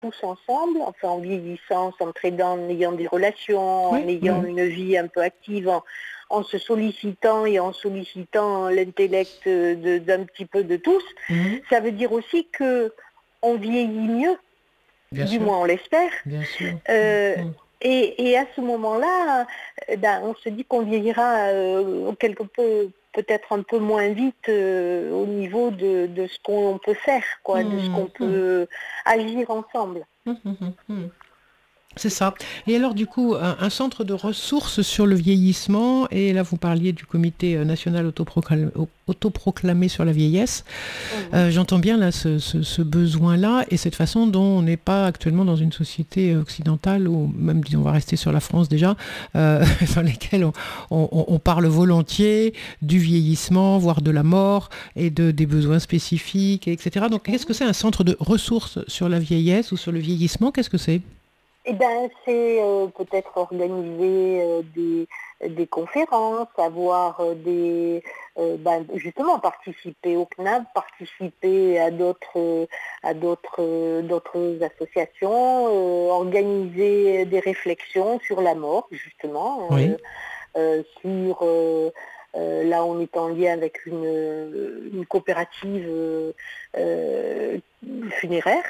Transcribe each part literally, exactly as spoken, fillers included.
tous ensemble, enfin en vieillissant, en s'entraidant, en ayant des relations, Oui, en oui, ayant oui. une vie un peu active, en, en se sollicitant et en sollicitant l'intellect de- d'un petit peu de tous, Mhm. ça veut dire aussi que on vieillit mieux, Bien du sûr, moins on l'espère. bien sûr. Euh, Mhm. et, et à ce moment-là, euh, ben, on se dit qu'on vieillira euh, quelque peu, peut-être un peu moins vite euh, au niveau de, de ce qu'on peut faire, quoi, de ce qu'on Mhm. Mhm. peut agir ensemble. Mhm. Mhm. Mhm. C'est ça. Et alors, du coup, un, un centre de ressources sur le vieillissement, et là, vous parliez du comité euh, national autoproclamé, au- autoproclamé sur la vieillesse. Mhm. Euh, j'entends bien là ce, ce- ce besoin-là et cette façon dont on n'est pas actuellement dans une société occidentale, ou même, disons, on va rester sur la France déjà, euh, dans lesquelles on, on- on parle volontiers du vieillissement, voire de la mort et de, des besoins spécifiques, et cetera. Donc, qu'est-ce que c'est un centre de ressources sur la vieillesse ou sur le vieillissement? Qu'est-ce que c'est? Eh ben, c'est euh, peut-être organiser euh, des, des conférences, avoir euh, des, euh, ben, justement participer au C N A B, participer à d'autres, euh, à d'autres, euh, d'autres associations, euh, organiser des réflexions sur la mort, justement, Oui. euh, euh, sur euh, euh, là, on est en lien avec une, une coopérative euh, euh, funéraire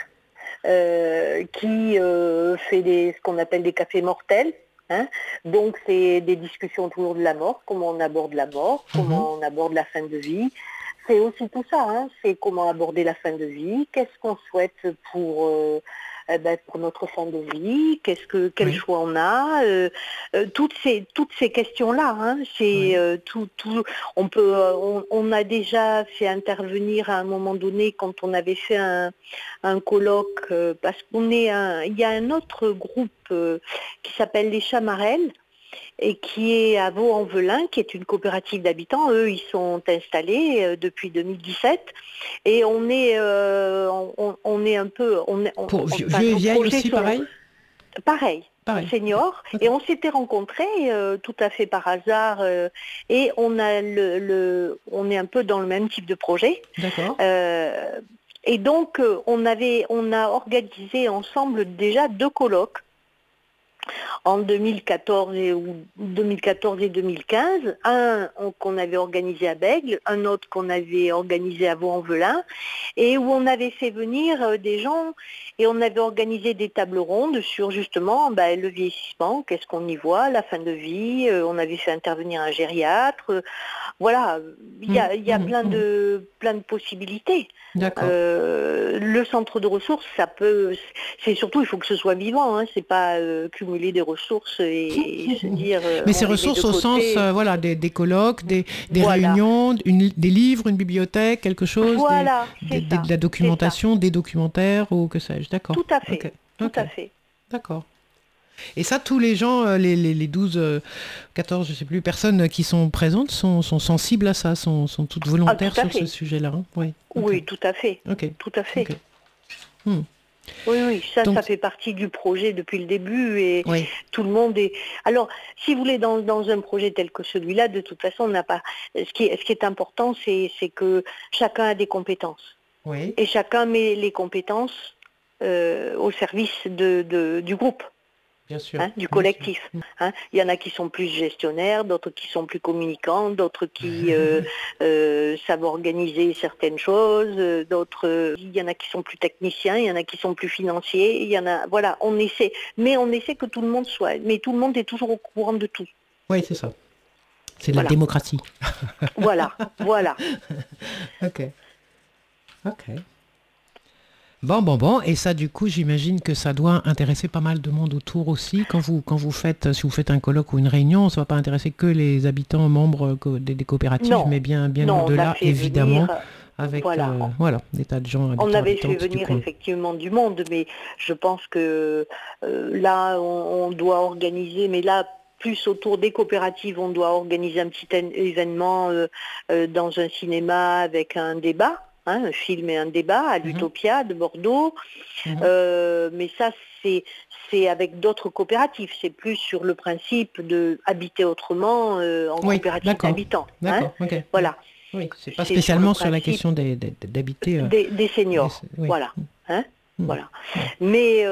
euh, qui euh, fait des, ce qu'on appelle des cafés mortels. Hein. Donc c'est des discussions autour de la mort, comment on aborde la mort, Mhm. comment on aborde la fin de vie. C'est aussi tout ça, hein. C'est comment aborder la fin de vie, qu'est-ce qu'on souhaite pour, euh, eh ben, pour notre fin de vie, qu'est-ce que, quel Oui. choix on a, euh, euh, toutes ces, toutes ces questions-là. Hein, c'est Oui. euh, tout, tout, on peut, euh, on, on a déjà fait intervenir à un moment donné quand on avait fait un, un colloque, euh, parce qu'on est un, il y a un autre groupe euh, qui s'appelle les Chamarelles et qui est à Vaux-en-Velin, qui est une coopérative d'habitants. Eux, ils sont installés euh, depuis deux mille dix-sept et on est, euh, on, on est un peu, on, est- on- Pour on- vieux, enfin, vieux et nos vieilles projets aussi, sont pareil? pareils. Pareil. Ok. Seniors, Ok. et on s'était rencontrés euh, tout à fait par hasard euh, et on a le, le- on est un peu dans le même type de projet. D'accord. Euh, et donc euh, on avait on a organisé ensemble déjà deux colloques en deux mille quatorze et, ou deux mille quatorze et deux mille quinze, un qu'on avait organisé à Bègle, un autre qu'on avait organisé à Vaux-en-Velin, et où on avait fait venir euh, des gens et on avait organisé des tables rondes sur justement bah, le vieillissement, qu'est-ce qu'on y voit, la fin de vie, euh, on avait fait intervenir un gériatre, euh, voilà, il y Mhm. a, il y a Mhm. plein Mhm. de plein de possibilités. D'accord. Euh, le centre de ressources, ça peut, c'est surtout il faut que ce soit vivant, hein, c'est pas euh, cumuler des ressources et, et se dire euh, Mais on ces les met de ressources au sens, côté. euh, voilà, des, des colloques, des, des Voilà, réunions, une- des livres, une bibliothèque, quelque chose, des, voilà, des- c'est des- de ça, la c'est ça, documentation, des documentaires ou que sais-je. D'accord. tout à Ok. fait, tout Ok. à fait. D'accord. Et ça, tous les gens, euh, les, les, les douze, euh, quatorze, je sais plus, personnes qui sont présentes sont, sont sensibles à ça, sont, sont toutes Ah, tout volontaires à sur ce fait, sujet-là. Hein. Oui. Ok. oui, tout à fait, Ok. tout à fait. Ok. Hmm. Oui, oui, ça, Donc, ça fait partie du projet depuis le début et oui. tout le monde est. Alors, si vous voulez, dans, dans un projet tel que celui-là, de toute façon, on n'a pas. Ce qui est, ce qui est important, c'est, c'est que chacun a des compétences Oui. et chacun met les compétences euh, au service de, de- du groupe. Bien sûr. Hein, du Bien sûr. collectif. Hein. Il y en a qui sont plus gestionnaires, d'autres qui sont plus communicants, d'autres qui euh, euh, savent organiser certaines choses, euh, d'autres, euh, il y en a qui sont plus techniciens, il y en a qui sont plus financiers, il y en a, voilà, on essaie, mais on essaie que tout le monde soit, mais tout le monde est toujours au courant de tout. Oui, c'est ça. C'est la Voilà, démocratie. voilà, voilà. Ok. Ok. Bon, bon, bon. Et ça, du coup, j'imagine que ça doit intéresser pas mal de monde autour aussi. Quand vous, quand vous faites, si vous faites un colloque ou une réunion, ça ne va pas intéresser que les habitants membres co- des, des coopératives, Non, mais bien, bien non, on a au-delà, fait évidemment, venir, avec voilà, euh, voilà, des tas de gens, on habitants, avait fait habitantes du venir coin. effectivement du monde, mais je pense que euh, là, on, on doit organiser, mais là, plus autour des coopératives, on doit organiser un petit é- événement euh, euh, dans un cinéma avec un débat, hein, un film et un débat à Mhm, l'Utopia de Bordeaux. mhm. Euh, mais ça, c'est c'est avec d'autres coopératives. C'est plus sur le principe de habiter autrement euh, en Oui, coopérative d'accord. d'habitants. Hein, D'accord, ok. Oui, voilà. oui, c'est pas C'est sur le spécialement sur la principe question des, des- d'habiter. euh, des, des des- seniors. oui. Voilà. Hein. Voilà. Mais